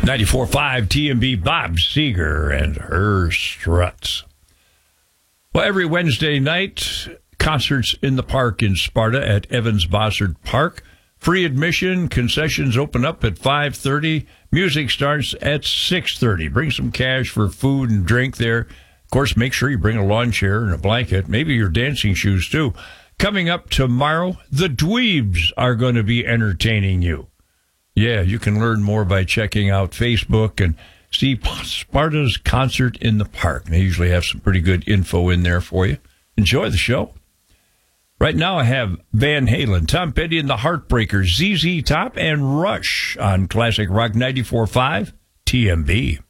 94.5 TMB, Bob Seger and her Struts. Well, every Wednesday night, concerts in the park in Sparta at Evans Bossard Park. Free admission, concessions open up at 5:30. Music starts at 6:30. Bring some cash for food and drink there. Of course, make sure you bring a lawn chair and a blanket, maybe your dancing shoes too. Coming up tomorrow, the Dweebs are going to be entertaining you. Yeah, you can learn more by checking out Facebook and see Sparta's Concert in the Park. They usually have some pretty good info in there for you. Enjoy the show. Right now I have Van Halen, Tom Petty and the Heartbreakers, ZZ Top, and Rush on Classic Rock 94.5 TMB.